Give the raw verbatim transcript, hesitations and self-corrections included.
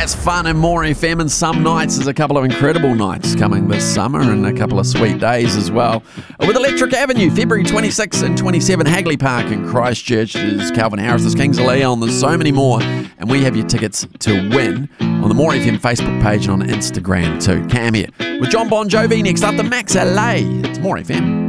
That's fun in More F M, and some nights there's a couple of incredible nights coming this summer and a couple of sweet days as well. With Electric Avenue, February twenty-sixth and twenty-seventh, Hagley Park in Christchurch. There's Calvin Harris, there's Kings of Leon, there's so many more. And we have your tickets to win on the More F M Facebook page and on Instagram too. Cam here with John Bon Jovi next after Max L A. It's More F M.